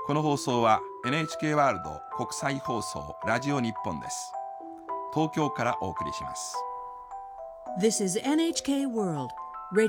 この放送は NHK ワールド国際放送ラジオ日本です。東京からお送りします。 This is NHK World